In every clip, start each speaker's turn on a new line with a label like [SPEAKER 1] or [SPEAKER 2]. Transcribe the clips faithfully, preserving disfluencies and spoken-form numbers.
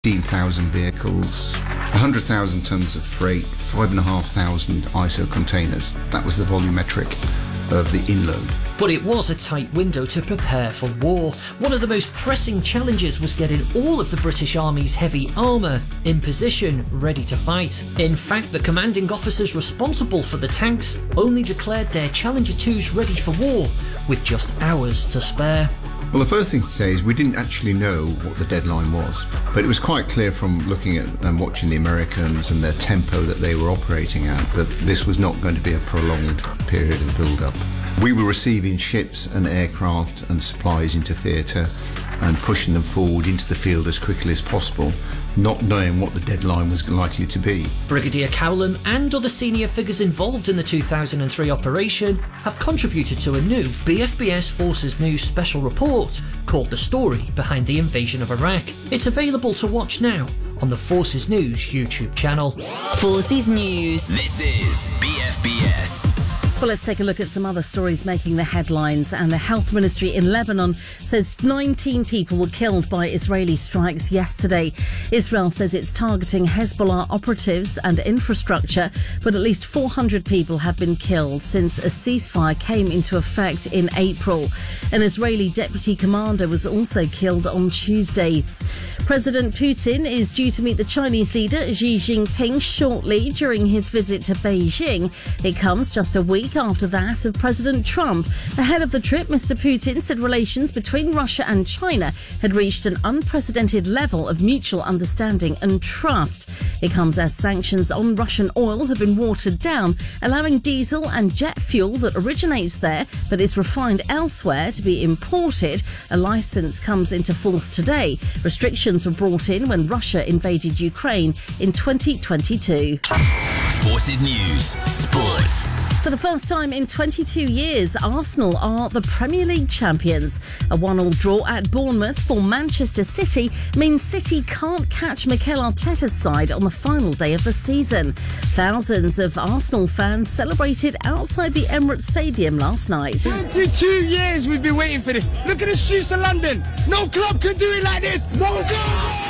[SPEAKER 1] fifteen thousand vehicles, one hundred thousand tonnes of freight, five thousand five hundred I S O containers. That was the volumetric of the inload.
[SPEAKER 2] But it was a tight window to prepare for war. One of the most pressing challenges was getting all of the British Army's heavy armour in position, ready to fight. In fact, the commanding officers responsible for the tanks only declared their Challenger twos ready for war, with just hours to spare.
[SPEAKER 1] Well, the first thing to say is we didn't actually know what the deadline was, but it was quite clear from looking at and watching the Americans and their tempo that they were operating at that this was not going to be a prolonged period of build-up. We were receiving ships and aircraft and supplies into theatre and pushing them forward into the field as quickly as possible, not knowing what the deadline was likely to be.
[SPEAKER 2] Brigadier Cowlam and other senior figures involved in the two thousand three operation have contributed to a new B F B S Forces News special report called The Story Behind the Invasion of Iraq. It's available to watch now on the Forces News YouTube channel.
[SPEAKER 3] Forces News. This is B F B S.
[SPEAKER 4] Well, let's take a look at some other stories making the headlines. And the health ministry in Lebanon says nineteen people were killed by Israeli strikes yesterday. Israel says it's targeting Hezbollah operatives and infrastructure, but at least four hundred people have been killed since a ceasefire came into effect in April. An Israeli deputy commander was also killed on Tuesday. President Putin is due to meet the Chinese leader Xi Jinping shortly during his visit to Beijing. It comes just a week after that of President Trump. Ahead of the trip, Mister Putin said relations between Russia and China had reached an unprecedented level of mutual understanding and trust. It comes as sanctions on Russian oil have been watered down, allowing diesel and jet fuel that originates there but is refined elsewhere to be imported. A licence comes into force today. Restrictions were brought in when Russia invaded Ukraine in twenty twenty-two.
[SPEAKER 3] Forces News Sports.
[SPEAKER 4] For the first time in twenty-two years, Arsenal are the Premier League champions. A one-all draw at Bournemouth for Manchester City means City can't catch Mikel Arteta's side on the final day of the season. Thousands of Arsenal fans celebrated outside the Emirates Stadium last night.
[SPEAKER 5] twenty-two years we've been waiting for this. Look at the streets of London. No club can do it like this. No club!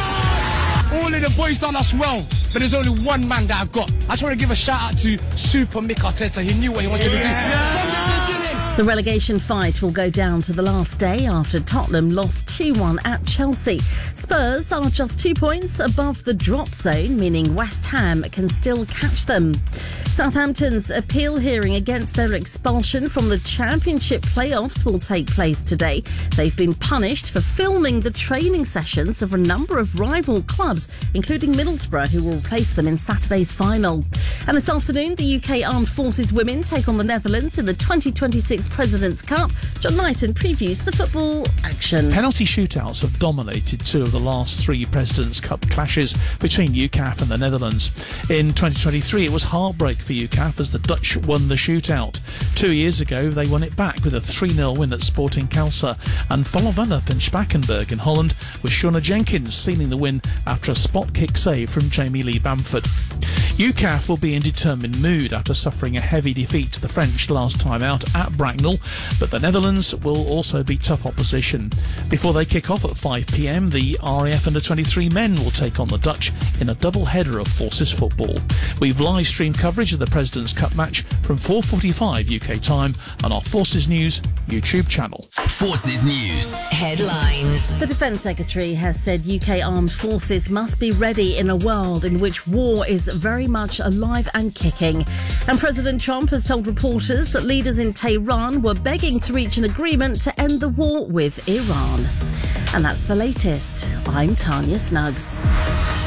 [SPEAKER 5] All of the boys done us well, but there's only one man that I've got. I just want to give a shout out to Super Mick Arteta. He knew what he wanted to do. Yeah.
[SPEAKER 4] The relegation fight will go down to the last day after Tottenham lost two one at Chelsea. Spurs are just two points above the drop zone, meaning West Ham can still catch them. Southampton's appeal hearing against their expulsion from the Championship playoffs will take place today. They've been punished for filming the training sessions of a number of rival clubs, including Middlesbrough, who will replace them in Saturday's final. And this afternoon, the U K Armed Forces women take on the Netherlands in the twenty twenty-six President's Cup. John Knighton previews the football action.
[SPEAKER 6] Penalty shootouts have dominated two of the last three President's Cup clashes between U C A F and the Netherlands. In twenty twenty-three, it was heartbreak for U C A F as the Dutch won the shootout. Two years ago, they won it back with a three nil win at Sporting Kelsa, and followed that up in Spakenburg in Holland with Shauna Jenkins sealing the win after a spot kick save from Jamie Lee Bamford. U C A F will be in determined mood after suffering a heavy defeat to the French last time out at Bracknell, but the Netherlands will also be tough opposition. Before they kick off at five p m, the R A F under twenty-three men will take on the Dutch in a double header of Forces football. We've live streamed coverage of the President's Cup match from four forty-five U K time on our Forces News YouTube channel.
[SPEAKER 3] Forces News headlines.
[SPEAKER 4] The Defence Secretary has said U K armed forces must be ready in a world in which war is very much alive and kicking. And President Trump has told reporters that leaders in Tehran were begging to reach an agreement to end the war with Iran. And that's the latest. I'm Tanya Snuggs.